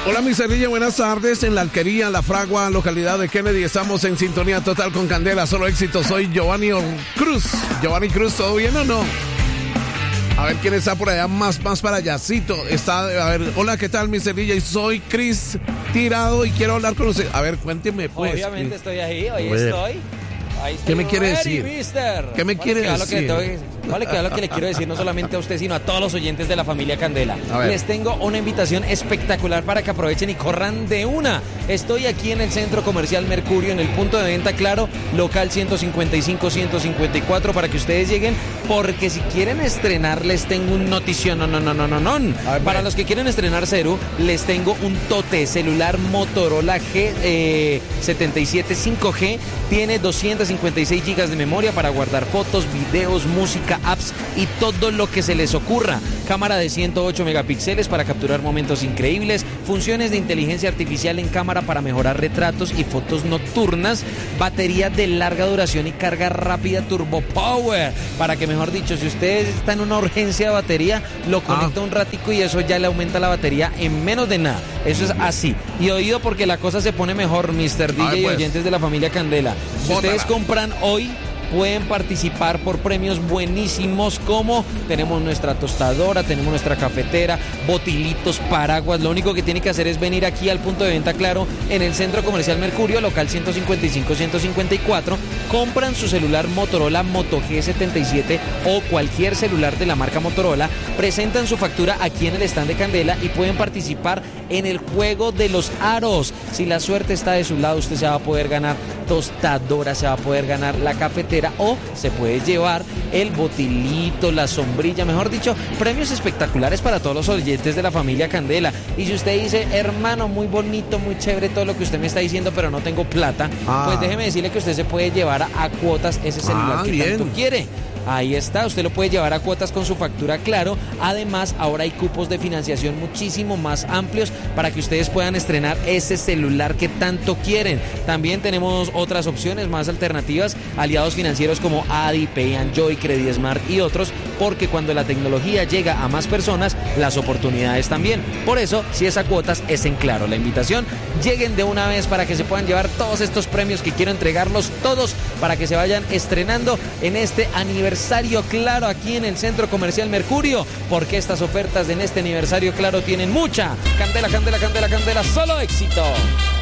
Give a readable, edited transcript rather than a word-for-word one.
Hola, mi Cerrilla, buenas tardes. En la Alquería, La Fragua, localidad de Kennedy, estamos en sintonía total con Candela, solo éxito. Soy Giovanni Cruz. Giovanni Cruz, ¿todo bien o no? A ver quién está por allá, más para allácito. Está, a ver, hola, ¿qué tal, mi Cerrilla? Soy Chris Tirado y quiero hablar con usted. A ver, cuénteme, pues. Obviamente estoy ahí, hoy estoy. ¿Qué me quiere decir? Mister. ¿Qué me quiere decir? Vale, que lo que le quiero decir no solamente a usted, sino a todos los oyentes de la familia Candela. Les tengo una invitación espectacular para que aprovechen y corran de una. Estoy aquí en el Centro Comercial Mercurio, en el punto de venta Claro, local 155-154, para que ustedes lleguen, porque si quieren estrenar, les tengo un notición. Para los que quieren estrenar Ceru, les tengo un tote celular Motorola G77 5G. Tiene 256 GB de memoria para guardar fotos, videos, música, apps y todo lo que se les ocurra. Cámara de 108 megapíxeles para capturar momentos increíbles, funciones de inteligencia artificial en cámara para mejorar retratos y fotos nocturnas, batería de larga duración y carga rápida Turbo Power, para que, mejor dicho, si usted está en una urgencia de batería, lo conecta un ratico y eso ya le aumenta la batería en menos de nada. Eso es así. Y oído, porque la cosa se pone mejor, Mr. DJ y oyentes de la familia Candela. Si ustedes compran hoy, pueden participar por premios buenísimos, como tenemos nuestra tostadora, tenemos nuestra cafetera, botilitos, paraguas. Lo único que tiene que hacer es venir aquí al punto de venta Claro, en el Centro Comercial Mercurio, local 155-154. Compran su celular Motorola Moto G77 o cualquier celular de la marca Motorola, presentan su factura aquí en el stand de Candela y pueden participar en el juego de los aros. Si la suerte está de su lado, usted se va a poder ganar tostadora, se va a poder ganar la cafetera, o se puede llevar el botilito, la sombrilla, mejor dicho, premios espectaculares para todos los oyentes de la familia Candela. Y si usted dice, hermano, muy bonito, muy chévere todo lo que usted me está diciendo, pero no tengo plata, pues déjeme decirle que usted se puede llevar a cuotas ese celular que tanto quiere. Ahí está, usted lo puede llevar a cuotas con su factura Claro. Además, ahora hay cupos de financiación muchísimo más amplios para que ustedes puedan estrenar ese celular que tanto quieren. También tenemos otras opciones más alternativas, aliados financieros como Adi, Pay and Joy, Credit Smart y otros, porque cuando la tecnología llega a más personas, las oportunidades también. Por eso, si es a cuotas, es en Claro. La invitación, lleguen de una vez para que se puedan llevar todos estos premios que quiero entregarlos todos, para que se vayan estrenando en este aniversario Claro aquí en el Centro Comercial Mercurio, porque estas ofertas en este aniversario Claro tienen mucha Candela, solo éxito.